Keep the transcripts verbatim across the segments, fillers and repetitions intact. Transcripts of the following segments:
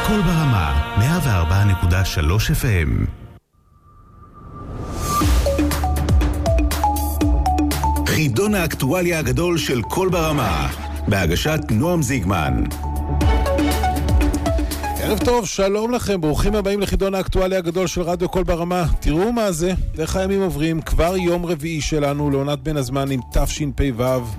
קול ברמה, מאה וארבע נקודה שלוש אף אם. חידון האקטואליה הגדול של קול ברמה, בהגשת נועם זיגמן. ערב טוב, שלום לכם, ברוכים הבאים לחידון האקטואליה הגדול של רדיו קול ברמה. תראו מה זה, איך הימים עוברים, כבר יום רביעי שלנו לעונת בין הזמנים תשפ"ו,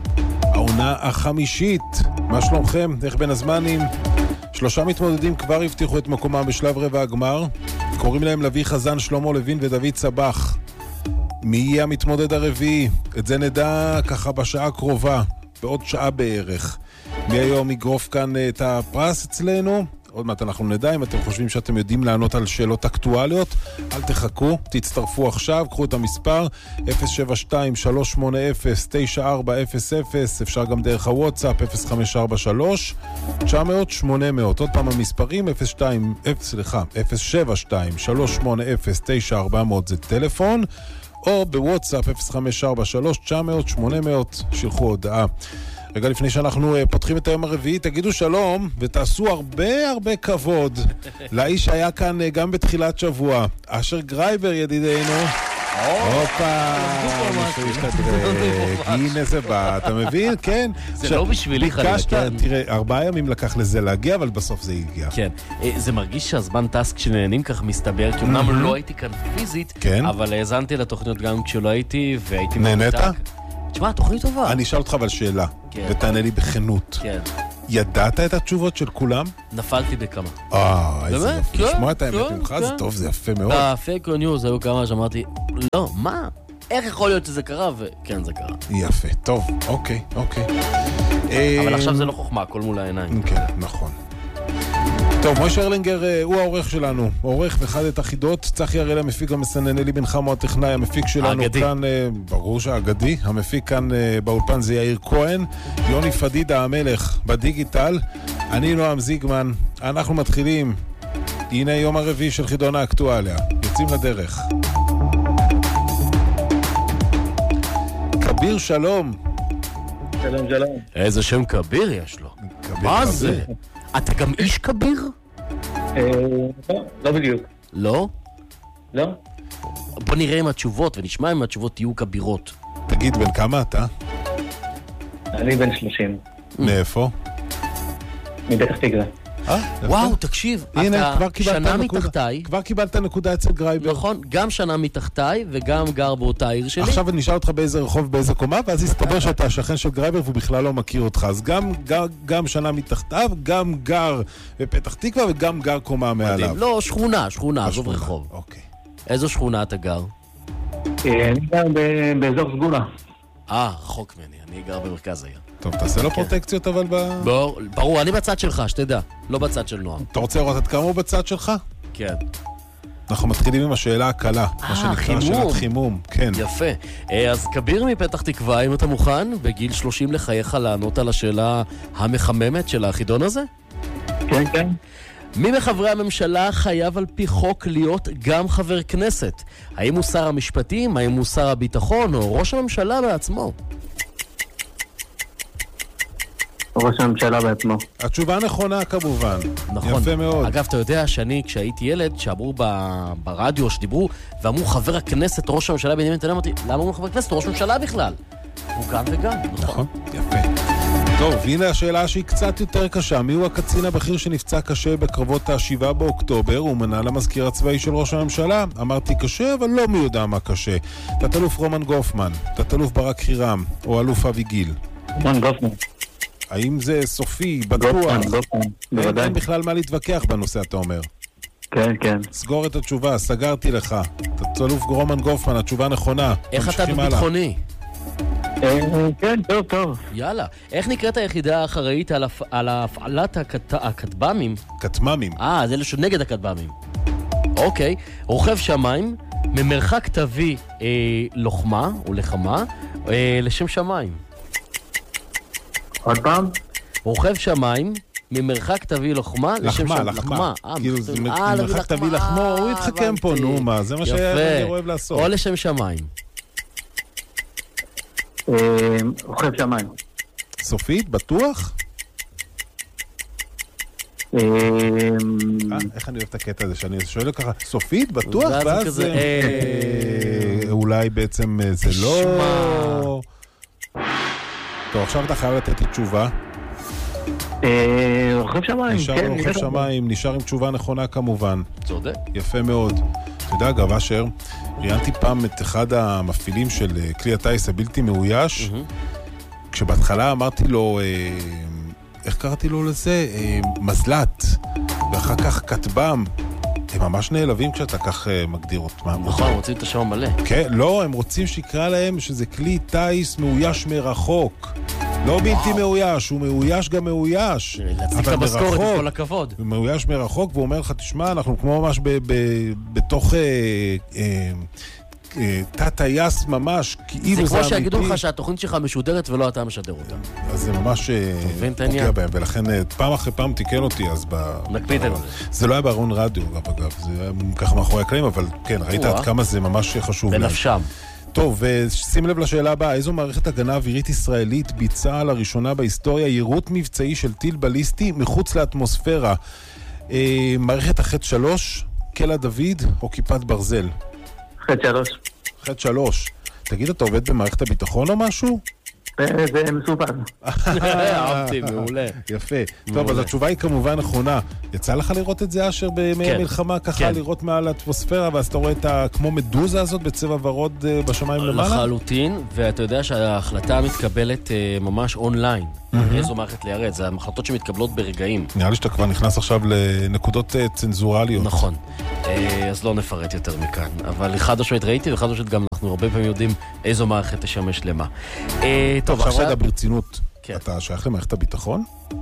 העונה החמישית. מה שלומכם? איך בין הזמנים? שלושה מתמודדים כבר הבטיחו את מקומם בשלב רבע הגמר. קוראים להם לוי חזן, שלמה לוין ודוד סבח. מי יהיה המתמודד הרביעי? את זה נדע ככה בשעה הקרובה, בעוד שעה בערך. מי היום יגרוף כאן את הפרס אצלנו? עוד מעט אנחנו נדע. אם אתם חושבים שאתם יודעים לענות על שאלות אקטואליות, אל תחכו, תצטרפו עכשיו, קחו את המספר אפס שבע שתיים שלוש שמונה אפס תשע ארבע אפס אפס, אפשר גם דרך הוואטסאפ אפס חמש ארבע שלוש תשע מאות שמונה מאות. עוד פעם המספרים אפס שתיים אפס שבע שתיים שלוש שמונה אפס תשע ארבע מאות זה טלפון, או בוואטסאפ אפס חמש ארבע שלוש תשע מאות שמונה מאות, שלחו הודעה. רגע לפני שאנחנו uh, פותחים את היום הרביעי, תגידו שלום ותעשו הרבה הרבה כבוד לאיש שהיה כאן uh, גם בתחילת שבוע, אשר גרייבר ידידנו. הופה, מישהו ישתדרג, הנה זה בא, אתה מבין? כן. זה לא בשבילי חלילה, כן. תראה, ארבעה ימים לקח לזה להגיע, אבל בסוף זה הגיע. כן, זה מרגיש שהזמן טס כשנהנים כך מסתבר, כי אמנם לא הייתי כאן פיזית, אבל האזנתי לתוכניות גם כשלא הייתי, והייתי נהנית? תשמע, תוכנית טובה. אני אשאל אותך אבל שאלה, ותענה לי בכנות. כן. ידעת את התשובות של כולם? נפלתי בכמה. אה, איזה יפה. לשמוע את האמת ממך, זה טוב, זה יפה מאוד. בפייק ניוז היו כמה שאמרתי, לא, מה? איך יכול להיות שזה קרה? וכן, זה קרה. יפה, טוב, אוקיי, אוקיי. אבל עכשיו זה לא חוכמה, הכל מול העיניים. כן, נכון. טוב, מוישה ארלינגר הוא העורך שלנו, העורך ואחד את החידות. צחי הראל המפיק המסנן, אלי בן חמו הטכנאי, המפיק שלנו כאן, ברור שהאגדי, המפיק כאן באולפן זה יאיר כהן, יוני פדידה המלך בדיגיטל, אני נועם זיגמן. אנחנו מתחילים, הנה יום הרביעי של חידון האקטואליה, יוצאים לדרך. כביר שלום. שלום שלום. איזה שם כביר יש לו. מה זה? אתה גם איש כביר? לא, לא בדיוק. לא? לא. בוא נראה עם התשובות ונשמע אם התשובות תהיו כבירות. תגיד, בן כמה אתה? אני בן שלושים. מאיפה? מפתח תקווה. וואו, תקשיב, אתה שנה מתחתיי. כבר קיבלת נקודה אצל גרייבר. נכון, גם שנה מתחתיי וגם גר באותה עיר שלי. עכשיו אני נשאל אותך באיזה רחוב, באיזה קומה, ואז יסתבר שאתה השכן של גרייבר והוא בכלל לא מכיר אותך. אז גם, גם, גם שנה מתחתיו, גם גר בפתח תקווה וגם גר קומה מעליו. לא, שכונה, שכונה, עזוב רחוב. אוקיי. איזו שכונה אתה גר? אני גר באזור סגולה. אה, רחוק ממני, אני גר במרכז העיר. טוב, תעשה לו פרוטקציות אבל ב... ברור, אני בצד שלך, שתדע, לא בצד של נועם. אתה רוצה לראות עד כמה הוא בצד שלך? כן. אנחנו מתחילים עם השאלה הקלה, מה שנקרא שאלת חימום. כן. יפה. אז כביר מפתח תקווה, אם אתה מוכן, בגיל שלושים לחייך לענות על השאלה המחממת של החידון הזה? כן, כן. מי מחברי הממשלה חייב על פי חוק להיות גם חבר כנסת? האם הוא שר המשפטים, האם הוא שר הביטחון, או ראש הממשלה בעצמו? ראש הממשלה בעצמו. התשובה נכונה כמובן. נכון. יפה מאוד. אגב, אתה יודע שאני, כשהייתי ילד, שאמרו ברדיו, שדיברו, ואמרו חבר הכנסת, ראש הממשלה בנימין נתניהו, אמרתי, למה הוא חבר כנסת? ראש הממשלה בכלל. הוא גם וגם. נכון. יפה. טוב, הנה השאלה שהיא קצת יותר קשה. מי הוא הקצין הבכיר שנפצע קשה בקרבות השבעה באוקטובר? הוא מנה למזכיר הצבאי של ראש הממשלה. אמרתי קשה, אבל לא מי יודע מה קשה. תת-אלוף רומן גופמן, תת-אלוף ברק חירם, או אלוף אבי גיל. רומן גופמן. האם זה סופי, בטוח? גופמן, גופמן, בוודאי. אין בכלל מה להתווכח בנושא, אתה אומר. כן, כן. סגור את התשובה, סגרתי לך. תת-אלוף רומן גופמן, התשובה נכונה. איך אתה בביטחוני? כן, טוב, טוב. יאללה. איך נקראת היחידה האחראית על הפעלת הכטב"מים? כטמ"מים. אה, זה נגד הכטב"מים. אוקיי. רוכב שמיים, ממרחק תביא לוחמה או לחמה, לשם שמיים. עוד פעם? רוכב שמיים, ממרחק תביא לוחמה, לשם לחמה, לחמה. כאילו, ממרחק תביא לחמו, הוא יתחכם פה, נו מה, זה מה שאני אוהב לעשות. או לשם שמיים. רוכב שמיים. סופית, בטוח? אה, איך אני אוהב את הקטע הזה, שאני שואל ככה, סופית, בטוח, ואז אולי בעצם זה לא... טוב, עכשיו אתה חייב לתת לי תשובה. רוכב שמיים, כן. רוכב שמיים, נשאר עם תשובה נכונה כמובן. צודק. יפה מאוד. אתה יודע, אגב, אשר, ראיינתי פעם את אחד המפעילים של כלי הטייס הבלתי מאויש, כשבהתחלה אמרתי לו, איך קראתי לו לזה? מזלת, ואחר כך כתבם. הם ממש נעלבים כשאתה כך מגדיר אותם. נכון, הם רוצים את השם המלא. כן, לא, הם רוצים שיקרא להם שזה כלי טייס מאויש מרחוק. לא בלתי מאויש, הוא מאויש גם מאויש. להצליק את המשכורת, עם כל הכבוד. הוא מאויש מרחוק, והוא אומר לך, תשמע, אנחנו כמו ממש בתוך תא טייס ממש, כאילו זה אמיתי. זה כמו שיגידו לך שהתוכנית שלך משודרת ולא אתה משדר אותה. אז זה ממש פוגע בהם, ולכן פעם אחרי פעם תיקן אותי, אז נקפיד את זה. זה לא היה בארון רדיו, אגב, זה היה ככה מאחורי הקלעים, אבל כן, ראית עד כמה זה ממש חשוב להם. בנפשם. טוב, שים לב לשאלה הבאה, איזו מערכת הגנה אווירית ישראלית ביצעה לראשונה בהיסטוריה יירוט מבצעי של טיל בליסטי מחוץ לאטמוספירה? אה, מערכת החט שלוש, קלע דוד או כיפת ברזל? חט שלוש. חט שלוש. תגיד, אתה עובד במערכת הביטחון או משהו? זה מסופר. אהבתי, מעולה. יפה. טוב, אז התשובה היא כמובן נכונה. יצא לך לראות את זה, אשר, בימי המלחמה, ככה לראות מעל האטמוספירה, ואז אתה רואה את כמו מדוזה הזאת בצבע ורוד בשמיים למעלה? לחלוטין, ואתה יודע שההחלטה מתקבלת ממש אונליין. איזו מערכת ליירט, זה המחלטות שמתקבלות ברגעים. נראה לי שאתה כבר נכנס עכשיו לנקודות צנזורליות. נכון. אז לא נפרט יותר מכאן. אבל אחד השווית ראיתי, ואחד השווית גם אנחנו הרבה פעמים יודעים איזו מערכת תשמש למה. טוב, עכשיו רגע ברצינות. אתה שייך למערכת הביטחון?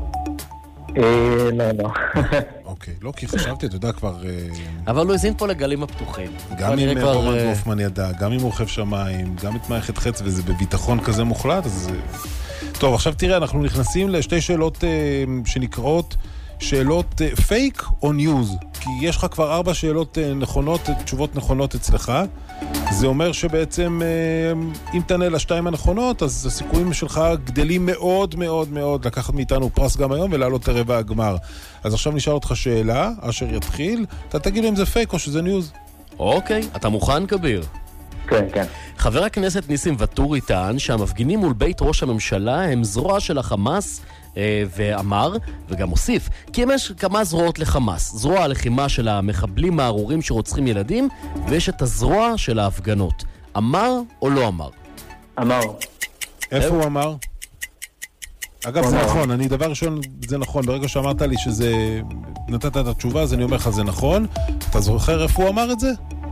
לא, לא. אוקיי, לא, כי חשבתי, אתה יודע כבר... אבל הוא הזין פה לגלים הפתוחים. גם עם רומן גופמן ידע, גם עם רוכב שמיים, גם את מערכת חץ, וזה בביטחון כזה מוחלט, אז... טוב, עכשיו תראה, אנחנו נכנסים לשתי שאלות שנקראות שאלות פייק או ניוז, כי יש לך כבר ארבע שאלות נכונות, תשובות נכונות אצלך. זה אומר שבעצם אם תענה לשתיים הנכונות, אז הסיכויים שלך גדלים מאוד מאוד מאוד לקחת מאיתנו פרס גם היום ולעלות לרבע הגמר. אז עכשיו נשאל אותך שאלה, אשר יתחיל, אתה תגיד אם זה פייק או שזה ניוז. אוקיי, אתה מוכן, כביר? כן, כן. חבר הכנסת ניסים ואטורי טען שהמפגינים מול בית ראש הממשלה הם זרוע של החמאס, ואמר, וגם הוסיף, כי יש כמה זרועות לחמאס. זרוע הלחימה של המחבלים הארורים שרוצחים ילדים, ויש את הזרוע של ההפגנות. אמר או לא אמר? אמר. איפה הוא אמר? אגב, זה נכון, אני דבר ראשון, זה נכון, ברגע שאמרת לי שזה, נתת את התשובה, אז אני אומר לך, זה נכון. אתה זוכר איפה הוא אמר את זה?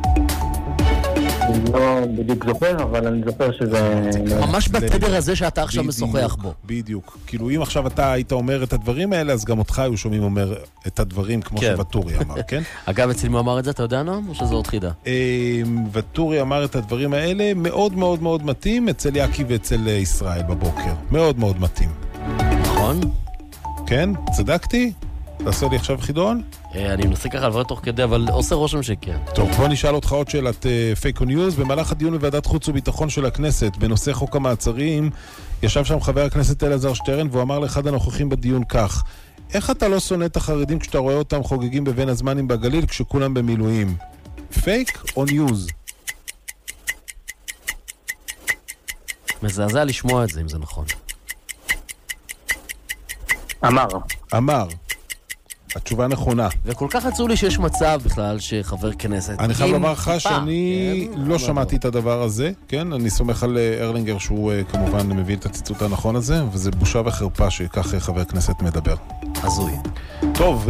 אני לא בדיוק זוכר, אבל אני זוכר שזה... ממש בתדר הזה שאתה עכשיו משוחח בו. בדיוק. כאילו, אם עכשיו אתה היית אומר את הדברים האלה, אז גם אותך היו שומעים אומר את הדברים כמו שוואטורי אמר, כן? אגב, אצל מי אמר את זה, אתה יודע, נועם? או שזו עוד חידה? ואטורי אמר את הדברים האלה, מאוד מאוד מאוד מתאים, אצל יעקי ואצל ישראל בבוקר. מאוד מאוד מתאים. נכון? כן? צדקתי? תעשה לי עכשיו חידון? אני מנסה ככה לבוא תוך כדי, אבל עושה רושם שכן. טוב, בוא נשאל אותך עוד שאלת פייק או ניוז. במהלך הדיון בוועדת חוץ וביטחון של הכנסת בנושא חוק המעצרים, ישב שם חבר הכנסת אלעזר שטרן, והוא אמר לאחד הנוכחים בדיון כך: איך אתה לא שונא את החרדים כשאתה רואה אותם חוגגים בבין הזמנים בגליל כשכולם במילואים? פייק או ניוז? מזעזע לשמוע את זה, אם זה נכון. אמר. אמר. התשובה נכונה. וכל כך עצוב לי שיש מצב בכלל שחבר כנסת... אני חייב לומר לך שאני לא שמעתי את הדבר הזה, כן? אני סומך על ארלינגר שהוא כמובן מביא את הציטוט הנכון הזה, וזה בושה וחרפה שכך חבר כנסת מדבר. הזוי. טוב,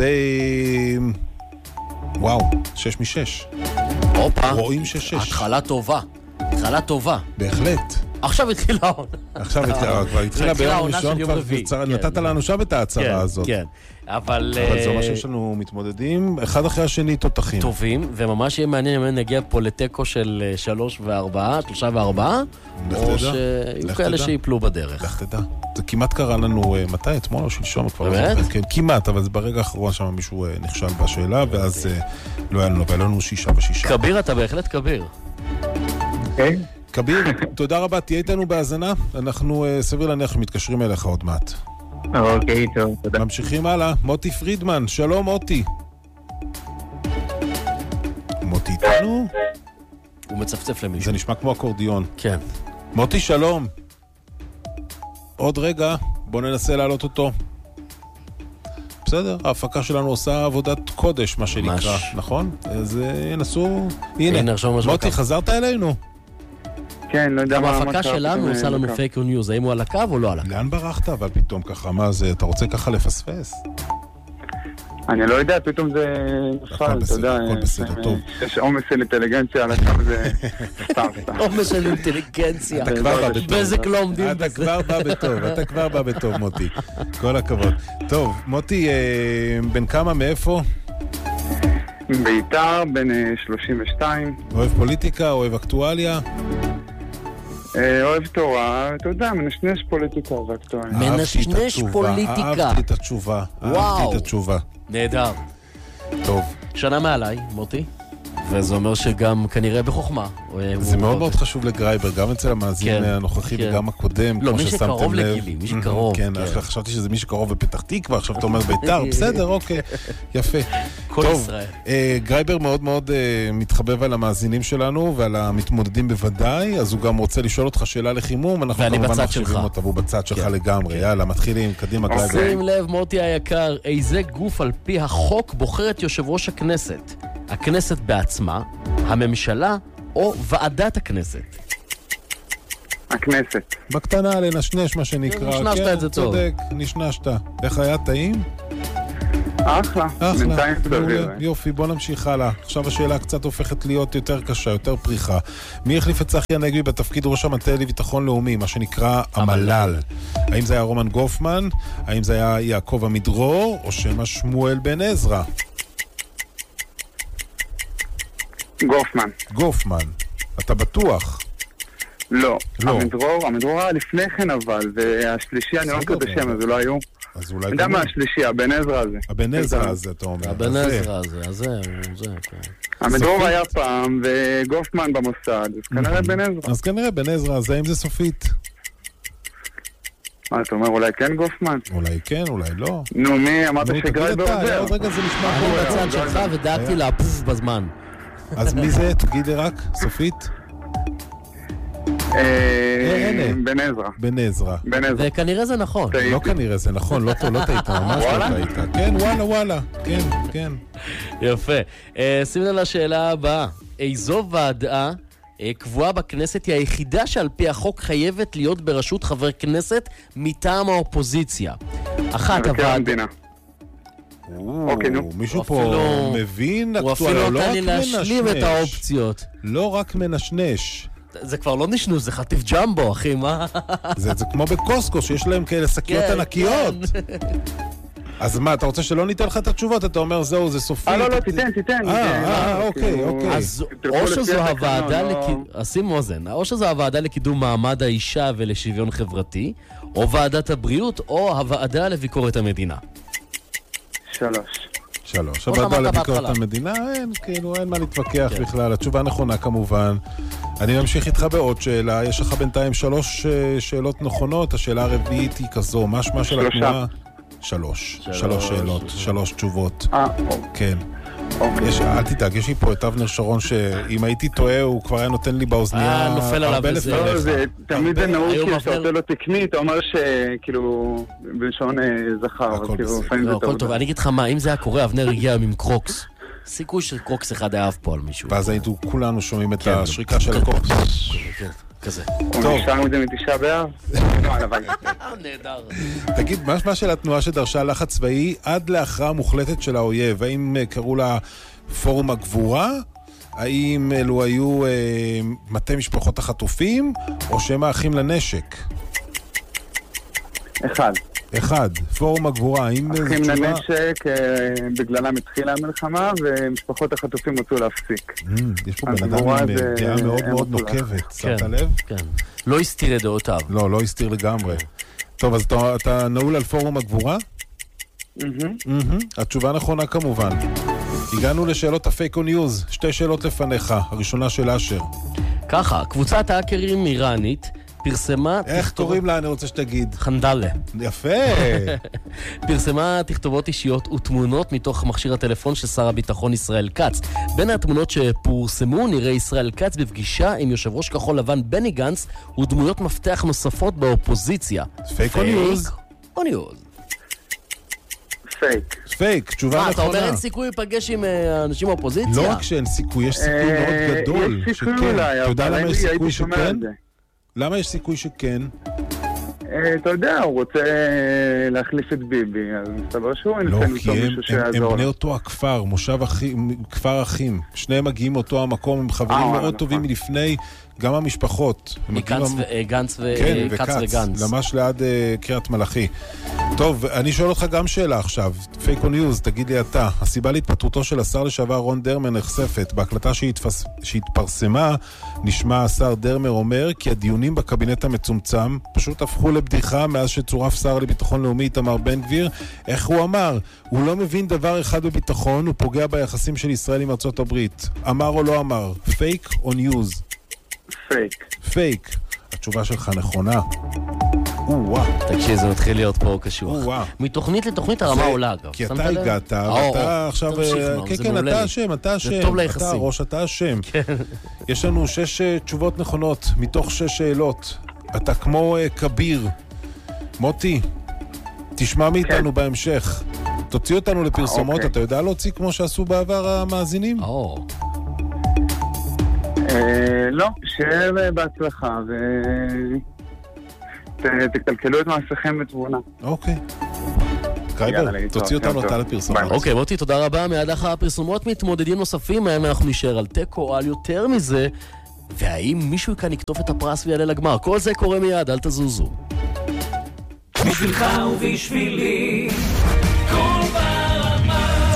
וואו, שש משש. אופה. רואים שש שש. התחלה טובה. התחלה טובה. בהחלט. עכשיו התחילה העונה. עכשיו התחילה, כבר התחילה ביום ראשון, כבר נתת לנו שם את ההצהרה הזאת. כן, אבל... אבל זה אומר שיש לנו מתמודדים, אחד אחרי השני תותחים. טובים, וממש יהיה מעניין אם נגיע פה לטקו של שלוש וארבעה, שלושה וארבעה, או שיהיו כאלה שיפלו בדרך. לך תדע. זה כמעט קרה לנו, מתי? אתמול או שלשום? באמת? כן, כמעט, אבל ברגע האחרון שם מישהו נכשל בשאלה, ואז לא היה לנו, אבל היה לנו שישה ושישה. כביר, אתה בהחלט כביר. כן. כביר, תודה רבה, תהיה איתנו בהאזנה. אנחנו סביר להניח מתקשרים אליך עוד מעט. אוקיי, טוב, תודה. ממשיכים הלאה, מוטי פרידמן, שלום מוטי. מוטי איתנו? הוא מצפצף למישהו. זה נשמע כמו אקורדיון. כן. מוטי, שלום. עוד רגע, בוא ננסה להעלות אותו. בסדר, ההפקה שלנו עושה עבודת קודש, מה שנקרא, ממש. נכון? אז ינסו... הנה, הנה, עכשיו משהו מוטי, ככה. חזרת אלינו? כן, לא יודע גם מה... ההפקה מה שלנו קרה, עושה לנו פתאום, פייק ניוז, האם הוא על הקו או לא על הקו? לאן ברחת? אבל פתאום ככה, מה זה? אתה רוצה ככה לפספס? אני לא יודע, פתאום זה הכל נפל, אתה בסדר, יודע. הכל בסדר, אה, טוב. יש עומס של אינטליגנציה על הקו, זה סתם, סתם. עומס של אינטליגנציה. אתה כבר בא בטוב. בזק לא עומדים אתה בזה. כבר בא בטוב, אתה כבר בא בטוב, מוטי. כל הכבוד. טוב, מוטי, אה, בן כמה, מאיפה? ביתר, בן אה, שלושים ושתיים, אוהב פוליטיקה, אוהב אקטואליה? אה, אוהב תורה, אתה יודע, מנשנש פוליטיקה ואקטואליה. מ- מנשנש אהבתי את התשובה, פוליטיקה. אהבתי את התשובה. וואו. אהבתי את התשובה. נהדר. טוב. שנה מעליי, מוטי. וזה אומר שגם כנראה בחוכמה. זה מאוד מאוד חשוב לגרייבר, גם אצל המאזין כן, הנוכחי כן. וגם הקודם, לא, כמו מי ששמתם שקרוב לב. לגילי, מי שקרוב, כן, כן. חשבתי שזה מי שקרוב בפתח תקווה, עכשיו אתה אומר ביתר, בסדר, אוקיי, יפה. כל טוב, ישראל. אה, גרייבר מאוד מאוד אה, מתחבב על המאזינים שלנו ועל המתמודדים בוודאי, אז הוא גם רוצה לשאול אותך שאלה לחימום, אנחנו ואני כמובן בצד מחשיבים שלך. אותה, והוא בצד שלך כן. לגמרי, יאללה, מתחילים, קדימה גרייבר. שים לב, מוטי היקר, איזה גוף על פי החוק בוחר את יושב ראש הכנסת? הכנסת בעצמה, הממשלה או ועדת הכנסת? הכנסת. בקטנה לנשנש מה שנקרא. נשנשת כן, את זה טוב. צודק, נשנשת. איך היה טעים? אחלה, אחלה, בינתיים מעולה, סביר. יופי, בוא נמשיך הלאה. עכשיו השאלה קצת הופכת להיות יותר קשה, יותר פריחה. מי החליף את צחי הנגבי בתפקיד ראש המטה לביטחון לאומי, מה שנקרא המל"ל? האם זה היה רומן גופמן? האם זה היה יעקב עמידרור? או שמא שמואל בן עזרא? גופמן. גופמן. אתה בטוח? לא. לא. המדרור, המדרור היה לפני כן אבל, והשלישי, אני לא מכיר את השם, אז אולי הוא. אז אולי אני יודע גם מה הוא. השלישי, הבן עזרא הזה. הבן עזרא הזה, אתה אומר. הבן אז זה. עזרא הזה, אז זהו, זה, כן. המדרור סופית? היה פעם, וגופמן במוסד, אז כנראה בן עזרא. אז כנראה בן עזרא, אז האם זה סופית? מה, אתה אומר אולי כן גופמן? אולי כן, אולי לא. נו, מי אמרת נו, תגיד שגרייבר אתה, עובר? עוד רגע זה נשמע אני כמו... בצד שלך ודאגתי להפוף בזמן. אז מי זה? תגיד לי רק, סופית? אה, הנה. בן עזרא. בן עזרא. בן עזרא. וכנראה זה נכון. טעיתי. לא כנראה, זה נכון, לא לא טעית, ממש לא וואלה? טעית. כן, וואלה, וואלה. כן, כן. יפה. אה, שים לב לשאלה הבאה. איזו ועדה אה, קבועה בכנסת היא היחידה שעל פי החוק חייבת להיות בראשות חבר כנסת מטעם האופוזיציה? אחת מבקר הוועדה... המדינה. אוקיי, נו. מישהו הוא פה אפילו- מבין הוא אפילו אקטואליה, לא נתן רק לי להשלים את מנשנש. האופציות. לא רק מנשנש. זה כבר לא נשנוש, זה חטיף ג'מבו, אחי, מה? זה זה כמו בקוסקו, שיש להם כאלה שקיות כן, ענקיות. כן. אז מה, אתה רוצה שלא ניתן לך את התשובות? אתה אומר, זהו, זה סופי. אה, לא, לא, תיתן, תיתן. אה, אה, אוקיי, כאילו, אוקיי. אז תלכו או לפי שזו התקנון, הוועדה לא- לקידום... שים אוזן, או שזו הוועדה לקידום מעמד האישה ולשוויון חברתי, או ועדת הבריאות, או הוועדה לביקורת המדינה. שלוש. שלוש. כמו הוועדה שאמרת לביקורת בהתחלה. המדינה, אין, כאילו, אין מה להתווכח כן. בכלל. התשובה נכונה כמובן. אני ממשיך איתך בעוד שאלה. יש לך בינתיים שלוש אה, שאלות נכונות. השאלה הרביעית היא כזו, משמע של שלושה. התנועה... שלוש. שלוש. שלוש שאלות, שלוש תשובות. אה, אוקיי. כן. אוקיי. יש, אל תדאג, יש לי פה את אבנר שרון שאם הייתי טועה הוא כבר היה נותן לי באוזנייה אה, נופל עליו הרבה איזה- לפניך. לא, זה תמיד זה הרבה- נהוג היום כאילו שאתה אבנר- עושה לו תקני, אתה אומר שכאילו בלשון אה, זכר, הכל אבל כאילו בסדר. לפעמים זה לא, הכל טעות. טוב. אני אגיד לך מה, אם זה היה קורה, אבנר הגיע עם קרוקס. סיכוי שקרוקס אחד היה עף פה על מישהו. ואז היינו כולנו שומעים את כן. השריקה של הקוקס. כן, כזה. טוב. הוא נשאר את זה מתשעה באב? לא, הלוואי. נהדר. תגיד, משמע של התנועה שדרשה לחץ צבאי עד להכרעה מוחלטת של האויב, האם אה, קראו לה פורום הגבורה? האם אלו היו אה, מטה משפחות החטופים? או שהם האחים לנשק? אחד. אחד, פורום הגבורה, האם זו אחים תשובה? לנשק, אה, בגללם התחילה המלחמה, ומשפחות החטופים רצו להפסיק. Mm, יש פה בן אדם הגבורה עם זה- דעה מאוד הם מאוד רצו נוקבת, כן. שמת לב? כן. לא הסתיר את דעותיו. לא, לא הסתיר לגמרי. טוב, אז אתה, אתה נעול על פורום הגבורה? מהמם. מהמם. התשובה נכונה כמובן. הגענו לשאלות הפייק או ניוז. שתי שאלות לפניך. הראשונה של אשר. ככה, קבוצת האקרים איראנית פרסמה... איך קוראים לה? אני רוצה שתגיד. חנדלה. יפה. פרסמה תכתובות אישיות ותמונות מתוך מכשיר הטלפון של שר הביטחון ישראל כץ. בין התמונות שפורסמו נראה ישראל כץ בפגישה עם יושב ראש כחול לבן בני גנץ ודמויות מפתח נוספות באופוזיציה. פייק או ניוז? או ניוז. פייק. פייק, תשובה מה, נכונה. אתה אומר אין סיכוי לפגש עם אנשים באופוזיציה? לא רק שאין סיכוי, יש סיכוי מאוד גדול יש סיכוי שכן. אולי, אתה יודע אבל למה יש הייתי סיכוי שומע שכן? על זה. למה יש סיכוי שכן? אתה יודע, הוא רוצה להחליף את ביבי, אז מסתבר שהוא לא, נצא כי מתוך הם, מישהו הם, הם שיעזור בני לו. אותו הכפר, מושב אחים, כפר אחים. שניהם מגיעים מאותו המקום, הם חברים אה, מאוד נכון. טובים מלפני, גם המשפחות. הם מגיעים גנץ למ- ו- גנץ ו- כן, כץ וכץ, וגנץ. ממש ליד אה, קריית מלאכי. טוב, אני שואל אותך גם שאלה עכשיו. פייק או ניוז, תגיד לי אתה. הסיבה להתפטרותו של השר לשעבר רון דרמר נחשפת. בהקלטה שהתפס... שהתפרסמה, נשמע השר דרמר אומר כי הדיונים בקבינט המצומצם פשוט הפכו לבדיחה מאז שצורף שר לביטחון לאומי איתמר בן גביר. איך הוא אמר? הוא לא מבין דבר אחד בביטחון, הוא פוגע ביחסים של ישראל עם ארצות הברית. אמר או לא אמר? פייק או ניוז? פייק. פייק. התשובה שלך נכונה. או-ואה. תקשיב, זה מתחיל להיות פה קשוח. או-ואה. מתוכנית לתוכנית הרמה עולה, אגב. כי שמת אתה לב? הגעת, או, ואתה או, עכשיו... תמשיך, נועם, כן, זה כן, מעולה אתה לי. אשם, אתה אשם. זה טוב אתה ליחסים. הראש, אתה אשם. יש לנו שש אה, תשובות נכונות מתוך שש שאלות. אתה כמו אה, כביר. מוטי, תשמע מאיתנו בהמשך. תוציא אותנו לפרסומות, אוקיי. אתה יודע להוציא כמו שעשו בעבר המאזינים? או, אה, לא, שיהיה בהצלחה ו... ת- תקלקלו את מעשיכם בתבונה. אוקיי. יאללה, קרייבר, להתראות, תוציא אותנו יום אתה טוב. לפרסומות. ביי. אוקיי, מוטי, תודה רבה. מיד לאחר הפרסומות מתמודדים נוספים, האם אנחנו נשאר על תיקו או על יותר מזה, והאם מישהו כאן יקטוף את הפרס ויעלה לגמר. כל זה קורה מיד, אל תזוזו. בשבילך ובשבילי כל ברמה.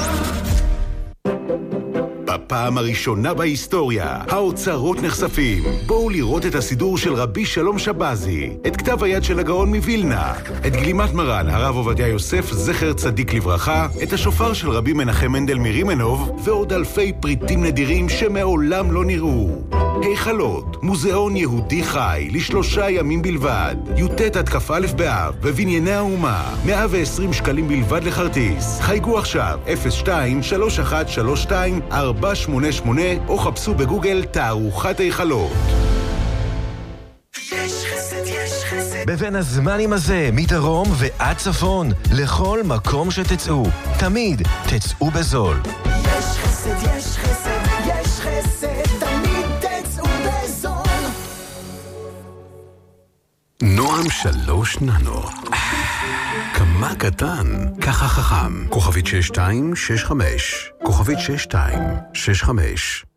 בפעם הראשונה בהיסטוריה, האוצרות נחשפים. בואו לראות את הסידור של רבי שלום שבזי, את כתב היד של הגאון מווילנה, את גלימת מרן, הרב עובדיה יוסף, זכר צדיק לברכה, את השופר של רבי מנחם מנדל מרימנוב, ועוד אלפי פריטים נדירים שמעולם לא נראו. היכלות, מוזיאון יהודי חי, לשלושה ימים בלבד, י"ט עד כ"א באב, בבנייני האומה, מאה ועשרים שקלים בלבד לכרטיס. חייגו עכשיו, אפס שתיים שלוש אחת שלוש שתיים ארבע שמונה שמונה, או חפשו בגוגל תערוכת היכלות. בבין הזמנים הזה, מדרום ועד צפון, לכל מקום שתצאו, תמיד תצאו בזול. יש חסד, יש חסד, יש חסד, תמיד תצאו בזול. נועם שלוש ננו. כמה קטן, ככה חכם. כוכבית שש שתיים שש חמש. כוכבית שש שתיים שש חמש.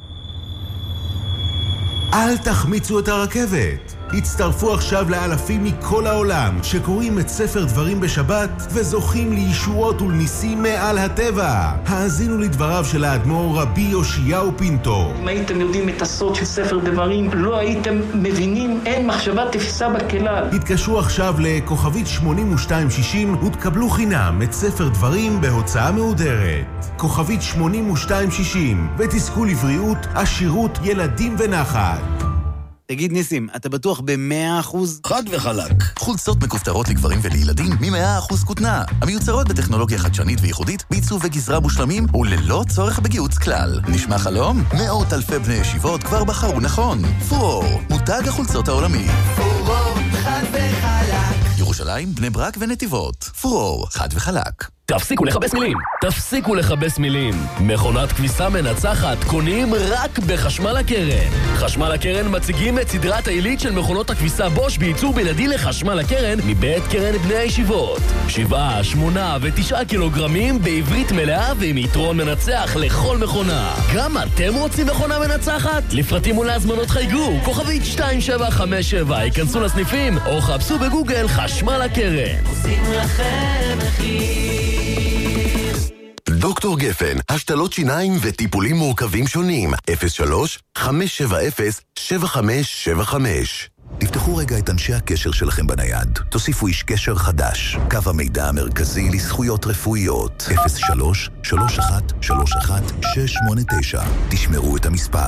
אל תחמיצו את הרכבת. הצטרפו עכשיו לאלפים מכל העולם שקוראים את ספר דברים בשבת וזוכים לישועות ולניסים מעל הטבע. האזינו לדבריו של האדמו"ר רבי יאשיהו פינטו. אם הייתם יודעים את הסוד של ספר דברים, לא הייתם מבינים, אין מחשבה תפיסה בכלל. התקשרו עכשיו לכוכבית שמונים ושתיים שישים ותקבלו חינם את ספר דברים בהוצאה מהודרת. כוכבית שמונים ושתיים שישים ותזכו לבריאות, עשירות, ילדים ונחת. תגיד ניסים, אתה בטוח ב-מאה אחוז? חד וחלק. חולצות מכופתרות לגברים ולילדים מ-מאה אחוז כותנה. המיוצרות בטכנולוגיה חדשנית וייחודית, בעיצוב וגזרה מושלמים וללא צורך בגיהוץ כלל. נשמע חלום? מאות אלפי בני ישיבות כבר בחרו נכון. פורור, מותג החולצות העולמי. פורור, חד וחלק. ירושלים, בני ברק ונתיבות. פורור, חד וחלק. תפסיקו לכבס מילים, תפסיקו לכבס מילים. מכונת כביסה מנצחת קונים רק בחשמל הקרן. חשמל הקרן מציגים את סדרת העילית של מכונות הכביסה בוש בייצור בלעדי לחשמל הקרן מבית קרן בני הישיבות. שבעה, שמונה ותשעה קילוגרמים בעברית מלאה ועם יתרון מנצח לכל מכונה. גם אתם רוצים מכונה מנצחת? לפרטים ולהזמנות חייגו, כוכבית שתיים שבע חמש שבע, היכנסו לסניפים או חפשו בגוגל חשמל הקרן. עושים לכם מחיר. דוקטור גפן, השתלות שיניים וטיפולים מורכבים שונים. אפס שלוש חמש שבע אפס שבע חמש שבע חמש. תפתחו רגע את אנשי הקשר שלכם בנייד. תוסיפו איש קשר חדש. קו המידע המרכזי לזכויות רפואיות. אפס שלוש שלוש אחת שלוש אחת שש שמונה תשע. תשמרו את המספר.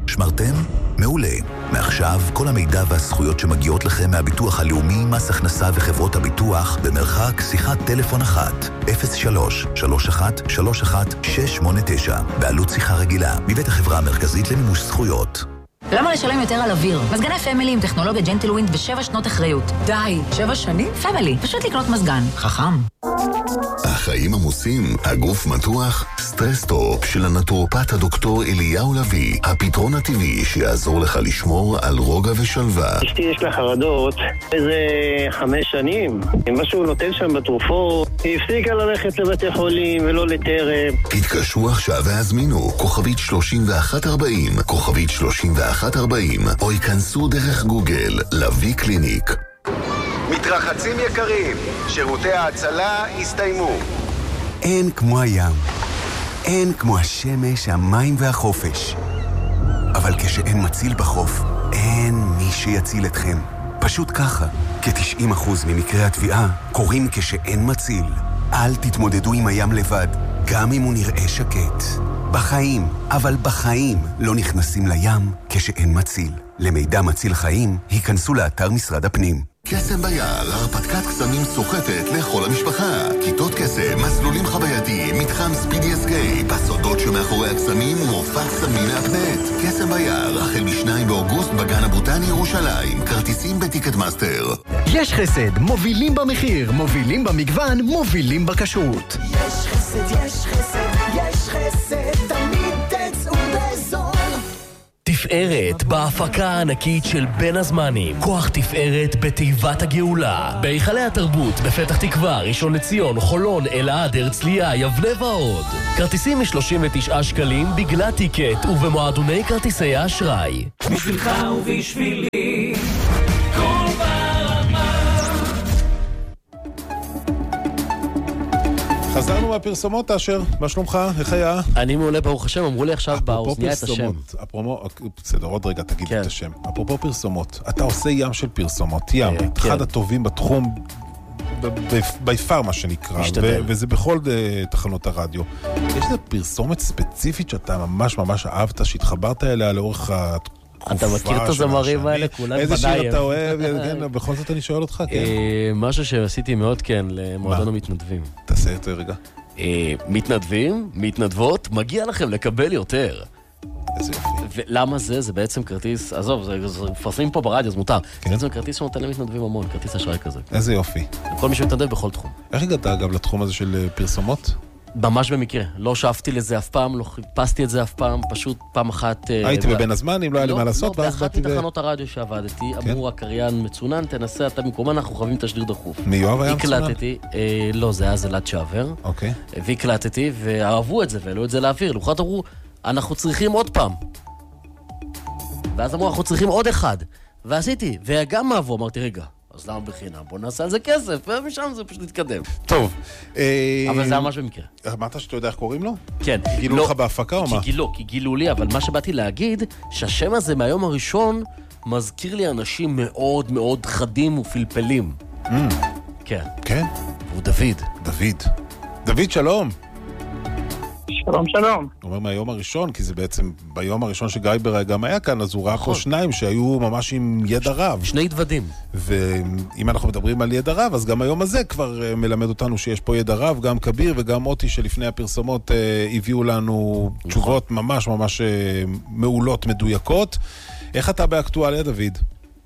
שמרתם? מעולה. מעכשיו, כל המידע והזכויות שמגיעות לכם מהביטוח הלאומי, מס הכנסה וחברות הביטוח, במרחק שיחת טלפון אחת, אפס שלוש שלוש אחת שלוש אחת שש שמונה תשע, בעלות שיחה רגילה, מבית החברה המרכזית למימוש זכויות. למה לשלם יותר על אוויר? מזגני פמילי עם טכנולוגיה ג'נטלווינד בשבע שנות אחריות. די, שבע שנים? פמילי, פשוט לקנות מזגן. חכם. החיים עמוסים, הגוף מתוח, סטרס-טופ של הנטורופט הדוקטור אליהו לוי, הפתרון הטבעי שיעזור לך לשמור על רוגע ושלווה. אשתי יש לה חרדות איזה חמש שנים, משהו נותן שם בתרופות, היא הפסיקה ללכת לבתי חולים ולא לטרם. תתקשרו עכשיו והזמינו, כוכבית שלושים ואחת ארבעים, כוכבית שלושים ואחת ארבעים, או ייכנסו דרך גוגל, לוי קליניק. מתרחצים יקרים, שירותי ההצלה הסתיימו. אין כמו הים, אין כמו השמש, המים והחופש. אבל כשאין מציל בחוף, אין מי שיציל אתכם. פשוט ככה, כ-תשעים אחוז ממקרי התביעה קורים כשאין מציל. אל תתמודדו עם הים לבד, גם אם הוא נראה שקט. בחיים, אבל בחיים לא נכנסים לים כשאין מציל. למידע מציל חיים, היכנסו לאתר משרד הפנים. קסם ביער, הרפתקת קסמים סוחפת לכל המשפחה. כיתות קסם, מסלולים חווייתיים, מתחם ספידי אסקייפ, הסודות שמאחורי הקסמים ומופע קסמים מהפנט. קסם ביער, החל משניים באוגוסט בגן הבוטני ירושלים. כרטיסים בטיקט מאסטר. יש חסד, מובילים במחיר, מובילים במגוון, מובילים בכשרות. יש חסד, יש חסד, יש חסד, תמיד תצאו בזול. תפארת בהפקה הענקית של בין הזמנים. כוח תפארת בתיבת הגאולה. בהיכלי התרבות בפתח תקווה, ראשון לציון, חולון, אלעד, הרצליה, יבנה ועוד. כרטיסים מ-שלושים ותשעה שקלים בגלל טיקט ובמועדוני כרטיסי האשראי. בשבילך ובשבילי כל ברמה. חזרנו מהפרסומות, אשר, מה שלומך? איך היה? אני מעולה, ברוך השם, אמרו לי עכשיו באוזניה את השם. אפרופו, בסדר, עוד רגע תגיד את השם. אפרופו פרסומות, אתה עושה ים של פרסומות, ים, אחד הטובים בתחום, ביפר מה שנקרא, וזה בכל תחנות הרדיו. יש איזו פרסומת ספציפית שאתה ממש ממש אהבת, שהתחברת אליה לאורך התקופה, אתה מכיר את הזמרים האלה, כולם בניים. איזה שיר אתה אוהב? בכל זאת אני שואל אותך, כן. משהו שעשיתי מאוד כן, למועדון המתנדבים. תעשה את זה רגע. מתנדבים, מתנדבות, מגיע לכם לקבל יותר. איזה יופי. ולמה זה? זה בעצם כרטיס, עזוב, זה מפרסמים פה ברדיו, זה מותר. זה בעצם כרטיס שנותן למתנדבים המון, כרטיס אשראי כזה. איזה יופי. כל מי שמתנדב בכל תחום. איך הגעת אגב לתחום הזה של פרסומות? ממש במקרה, לא שאפתי לזה אף פעם, לא חיפשתי את זה אף פעם, פשוט פעם אחת... הייתי בבין הזמן, אם לא היה לי מה לעשות, ואז באתי... לא, באחת מתחנות הרדיו שעבדתי, אמרו הקריין מצונן, תנסה, אתה במקומה, אנחנו חייבים תשדיר דחוף. מיואב היה מצונן? הקלטתי, לא, זה היה זלת שעבר. אוקיי. והקלטתי, ואהבו את זה, והעלו את זה לאוויר. לאחרת אמרו, אנחנו צריכים עוד פעם. ואז אמרו, אנחנו צריכים עוד אחד. ועשיתי, וגם אהבו, אמרתי, רגע. אז למה בחינם? בוא נעשה על זה כסף, ומשם זה פשוט יתקדם. טוב. אבל זה ממש במקרה. אמרת שאתה יודע איך קוראים לו? כן. גילו לך בהפקה או מה? כי גילו, כי גילו לי, אבל מה שבאתי להגיד, שהשם הזה מהיום הראשון מזכיר לי אנשים מאוד מאוד חדים ופלפלים. כן. כן? הוא דוד. דוד. דוד, שלום. שלום, שלום. הוא אומר מהיום הראשון, כי זה בעצם ביום הראשון שגייבר גם היה כאן, אז הוא ראה פה שניים שהיו ממש עם ידע רב. שני דוודים. ואם אנחנו מדברים על ידע רב, אז גם היום הזה כבר מלמד אותנו שיש פה ידע רב, גם כביר וגם אותי שלפני הפרסומות הביאו לנו תשובות ממש ממש מעולות, מדויקות. איך אתה באקטואליה, דוד?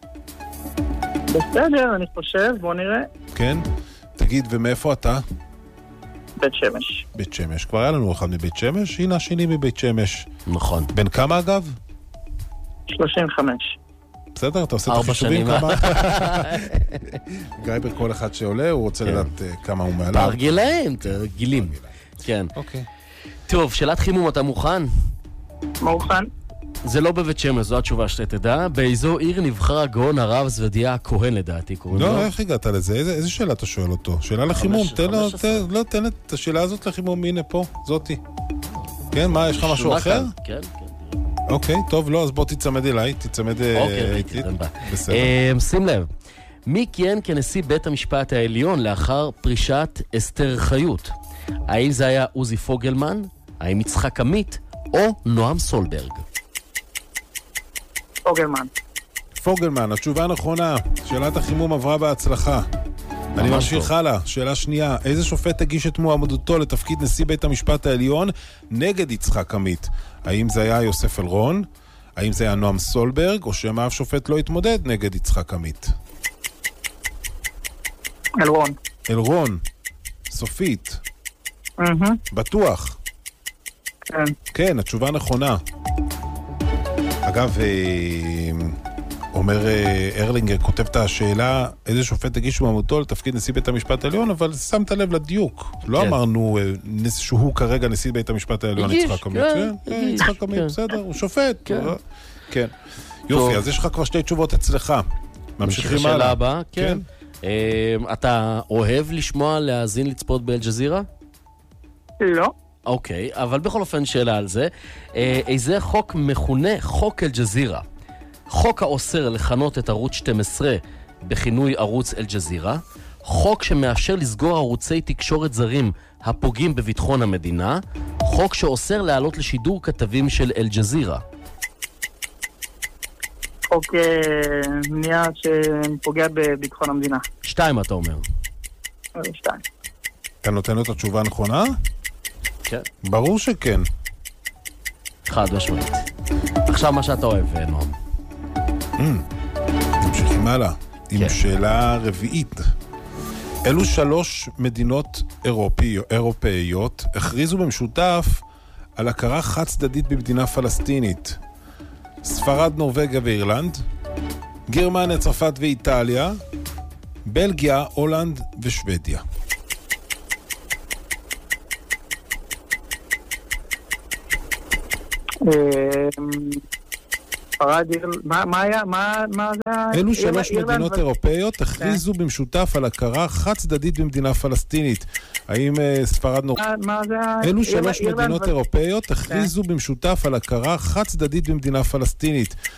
בסדר, אני חושב, בוא נראה. כן? תגיד, ומאיפה אתה? בית שמש. בית שמש. כבר היה לנו אחד מבית שמש, הנה השני מבית שמש. נכון. בין כמה אגב? שלושים וחמש. בסדר, אתה עושה את החישובים כמה? גיא בכל אחד שעולה, הוא רוצה לדעת כמה הוא מעלה. פער גילאים, גילים. כן. אוקיי. טוב, שאלת חימום, אתה מוכן? מוכן. זה לא בבית שמש, זו התשובה שאתה תדע. באיזו עיר נבחר הגאון הרב זבדיה הכהן לדעתי, קוראים לו? לא, איך הגעת לזה? איזה שאלה אתה שואל אותו? שאלה לחימום, תן את השאלה הזאת לחימום, הנה פה, זאתי. כן, מה, יש לך משהו אחר? כן, כן. אוקיי, טוב, לא, אז בוא תצמד אליי, תצמד איתי. בסדר. שים לב, מי כיהן כנשיא בית המשפט העליון לאחר פרישת אסתר חיות? האם זה היה עוזי פוגלמן, האם יצחק עמית, או נועם סולברג? פוגלמן. פוגלמן, התשובה נכונה. שאלת החימום עברה בהצלחה. אני ממשיך הלאה. שאלה שנייה, איזה שופט הגיש את מועמדותו לתפקיד נשיא בית המשפט העליון נגד יצחק עמית? האם זה היה יוסף אלרון? האם זה היה נועם סולברג? או שמא אף שופט לא התמודד נגד יצחק עמית? אלרון. אלרון. סופית. בטוח. כן. כן, התשובה נכונה. אגב, אומר ארלינגר, כותב את השאלה איזה שופט הגיש מועמדותו לתפקיד נשיא בית המשפט העליון, אבל שמת לב לדיוק. לא אמרנו שהוא כרגע נשיא בית המשפט העליון, יצחק עמית. יצחק עמית, בסדר, הוא שופט. כן. יופי, אז יש לך כבר שתי תשובות אצלך. ממשיכים הלאה. שאלה הבאה, כן. אתה אוהב לשמוע, להאזין, לצפות באל-ג'זירה? לא. אוקיי, אבל בכל אופן שאלה על זה. איזה חוק מכונה חוק אל-ג'זירה? חוק האוסר לכנות את ערוץ שתים עשרה בכינוי ערוץ אל-ג'זירה, חוק שמאפשר לסגור ערוצי תקשורת זרים הפוגעים בביטחון המדינה, חוק שאוסר להעלות לשידור כתבים של אל-ג'זירה. חוק מניעה שפוגע בביטחון המדינה. שתיים אתה אומר. שתיים. אתה נותן לו את התשובה הנכונה? כן. ברור שכן. חד משמעית. עכשיו מה שאתה אוהב, נועם. נמשיכים הלאה עם שאלה רביעית. אלו שלוש מדינות אירופאיות הכריזו במשותף על הכרה חד צדדית במדינה פלסטינית? ספרד, נורווגיה ואירלנד, גרמניה, צרפת ואיטליה, בלגיה, הולנד ושוודיה. מה היה? מה זה? אלו שלוש מדינות אירופאיות הכריזו במשותף על הכרה חד צדדית במדינה פלסטינית. האם ספרד נורווגיה? אלו שלוש מדינות אירופאיות הכריזו במשותף על הכרה חד צדדית במדינה פלסטינית.